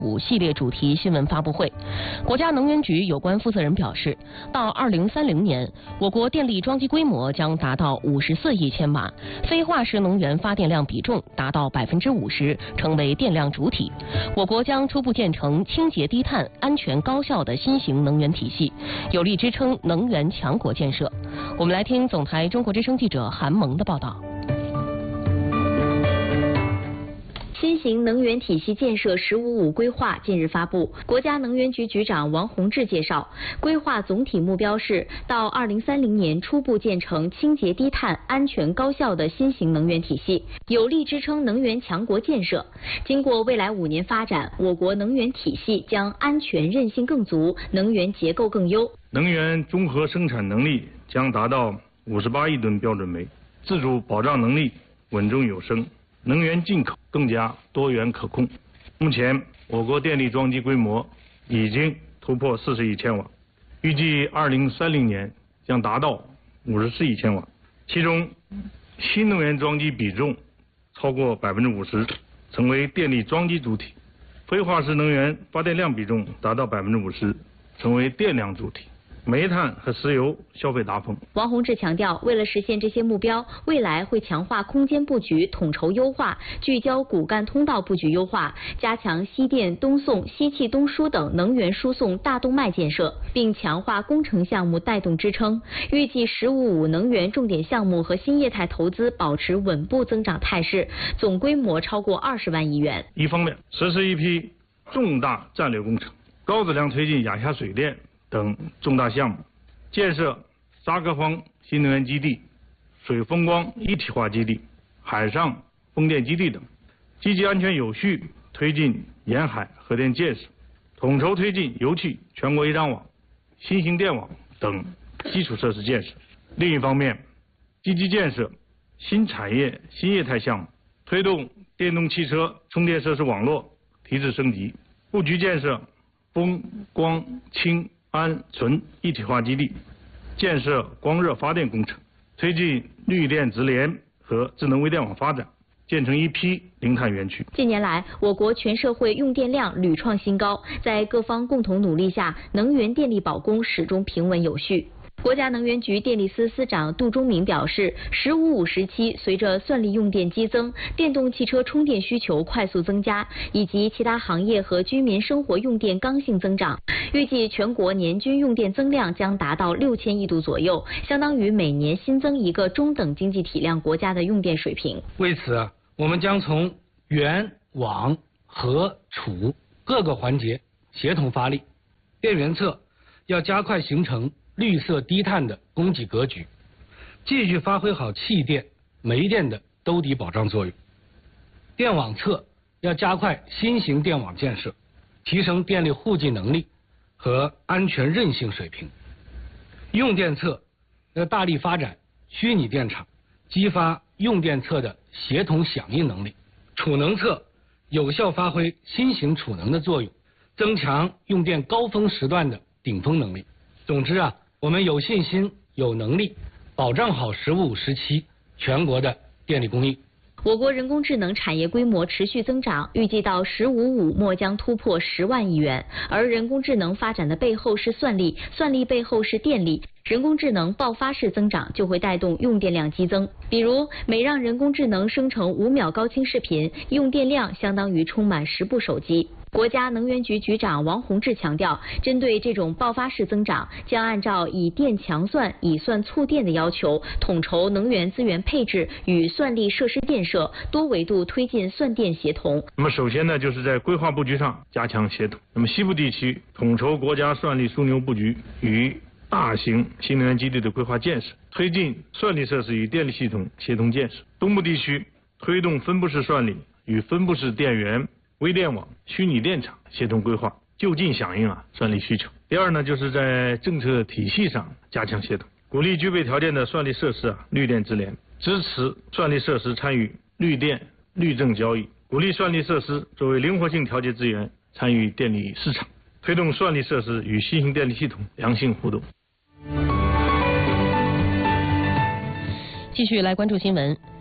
5系列主题新闻发布会。国家能源局有关负责人表示，到2030年，我国电力装机规模将达到54亿千瓦，非化石能源发电量比重达到50%，成为电量主体。我国将初步建成清洁低碳、安全高效的新型能源体系，有力支撑能源强国建设。我们来听总台中国之声记者韩萌的报道。 新型能源体系建设“十五五”规划近日发布，国家能源局局长王洪志介绍，规划总体目标是到2030年初步建成清洁低碳、安全高效的新型能源体系，有力支撑能源强国建设。经过未来5年发展，我国能源体系将安全韧性更足，能源结构更优， 能源综合生产能力将达到58亿吨标准煤，自主保障能力稳中有升。能源进口更加多元可控。目前，我国电力装机规模已经突破40亿千瓦，预计2030年将达到54亿千瓦。其中，新能源装机比重超过50%，成为电力装机主体；非化石能源发电量比重达到50%，成为电量主体。煤炭和石油消费达峰。 王洪志强调，为了实现这些目标，未来会强化空间布局统筹优化，聚焦骨干通道布局优化，加强西电东送、西气东输等能源输送大动脉建设，并强化工程项目带动支撑。预计“十五五”能源重点项目和新业态投资保持稳步增长态势，总规模超过20万亿元。 一方面，实施一批重大战略工程，高质量推进亚夏水电等重大项目，建设沙克方新能源基地、水风光一体化基地、海上风电基地等，积极安全有序推进沿海核电建设，统筹推进油气全国一张网、新型电网等基础设施建设。另一方面，积极建设新产业新业态项目，推动电动汽车充电设施网络提质升级，布局建设风光氢氨醇一体化基地，建设光热发电工程，推进绿电直联和智能微电网发展，建成一批零碳园区。 近年来，我国全社会用电量屡创新高，在各方共同努力下，能源电力保供始终平稳有序。国家能源局电力司司长杜忠明表示，“十五五”时期，随着算力用电激增、电动汽车充电需求快速增加，以及其他行业和居民生活用电刚性增长，预计全国年均用电增量将达到6000亿度左右，相当于每年新增一个中等经济体量国家的用电水平。 为此，我们将从源、网、和、储各个环节协同发力，电源侧要加快形成绿色低碳的供给格局，继续发挥好气电、煤电的兜底保障作用。电网侧要加快新型电网建设，提升电力护技能力和安全韧性水平。用电侧要大力发展虚拟电厂，激发用电侧的协同响应能力。储能侧有效发挥新型储能的作用，增强用电高峰时段的顶峰能力。总之我们有信心、有能力保障好“十五五”时期全国的电力供应。 我国人工智能产业规模持续增长，预计到“十五五”末将突破10万亿元。而人工智能发展的背后是算力，算力背后是电力。人工智能爆发式增长就会带动用电量激增。比如，每让人工智能生成5秒高清视频，用电量相当于充满10部手机。国家能源局局长王洪志强调，针对这种爆发式增长，将按照以电强算、以算促电的要求，统筹能源资源配置与算力设施建设，多维度推进算电协同。 那么首先呢，就是在规划布局上加强协同。那么西部地区统筹国家算力枢纽布局与大型新能源基地的规划建设，推进算力设施与电力系统协同建设。东部地区推动分布式算力与分布式电源、微电网、虚拟电厂协同规划，就近响应算力需求。第二呢，就是在政策体系上加强协同，鼓励具备条件的算力设施绿电直联，支持算力设施参与绿电绿证交易，鼓励算力设施作为灵活性调节资源参与电力市场，推动算力设施与新型电力系统良性互动。 继续来关注新闻。